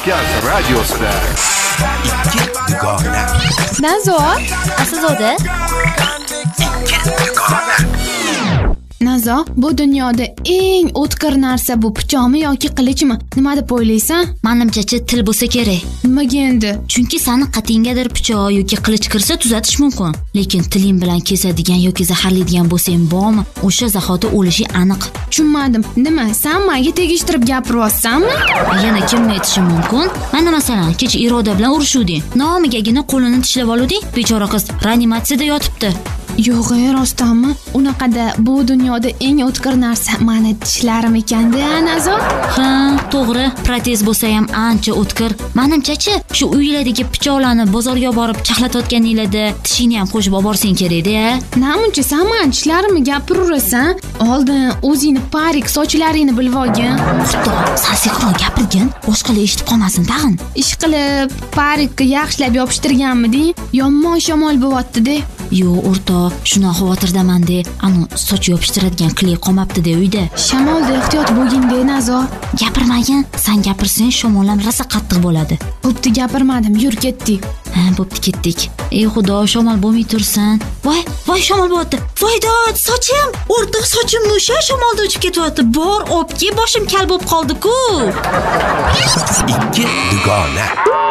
Kavkaz radiosida ikki dugona. Nazo, Aslida Nazo, bu dunyoda eng o'tkir narsa bu pichoqmi yoki qilichmi? Nima deb o'ylaysan? menimcha til bo'lsa kerak. Nimaga endi? Chunki sani qatinggadir pichoq yoki qilich kirsa tuzatish mumkin. Lekin tiling bilan kesadigan yoki zaharlaydigan bo'lsang bormi, o'sha zahoti o'lishi aniq. Tushunmadim. Nima? Sen menga tegishtirib gapiryapsanmi? Yana kimga aytishim mumkin? Mana masalan, kecha Iroda bilan urishuvding. Nomigagina qo'lini tishlab oluvding. Bechora qiz reanimatsiyada yotibdi. Yo'q, rostdanmi? Unaqada bu dunyoda eng o'tkir narsa meni tishlarim ekanda, Nazo? Ha, to'g'ri. Protez bo'lsa ham ancha o'tkir. Menimcha-chi, shu uylardagi pichoqlarni bozorga borib chaqlatayotganinglarda tishingni ham qo'shib olib borsang kerak-da. Namuncha sen men tishlarimni gapirasan? Oldin o'zingni parik sochlaringni bilib olgin. Xudo, sen sekin gapirgin, boshqalar eshitib qolmasin tag'in. Ish qilib parikka yaxshilab yopishtirganmiding? Yomon shamol bo'lyapti-da. Yo'q, o'rtoq, shuna xavotirdaman-de. Ani soch yopishtiradigan kley qolmabdi-da uyda. Shamolda ehtiyot bo'lgin-de, Nazo. Gapirmagin, sen gapirsang shamollar rosa qattiq bo'ladi. Bo'pti, gapirmadim, yur ketdik. Ha, bo'pti, ketdik. Ey xudo, shamol bo'lmay tursin. Voy, shamol bo'lyapti. Voy dod, sochim! O'rtoq, sochimni o'sha shamolda uchib ketyapti. Bor, obki, boshim kal bo'lib qoldi-ku. Ikki dugona.